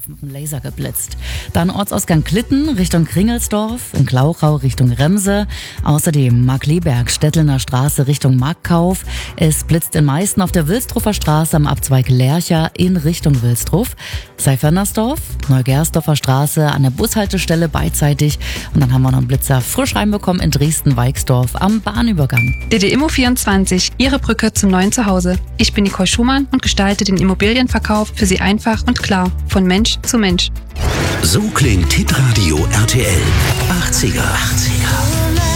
Dorf mit dem Laser geblitzt. Dann Ortsausgang Klitten Richtung Kringelsdorf, in Glauchau Richtung Remse. Außerdem Markleberg, Stettelner Straße Richtung Markkauf. Es blitzt in Meißen auf der Wilsdruffer Straße am Abzweig Lercher in Richtung Wilsdruf. Seifernersdorf, Neugersdorfer Straße an der Bushaltestelle beidseitig. Und dann haben wir noch einen Blitzer frisch reinbekommen in Dresden-Weixdorf am Bahnübergang. DD-Immo24, Ihre Brücke zum neuen Zuhause. Ich bin Nicole Schumann und gestalte den Immobilienverkauf für Sie einfach und klar, von Mensch zu Mensch. So klingt Hitradio RTL 80er.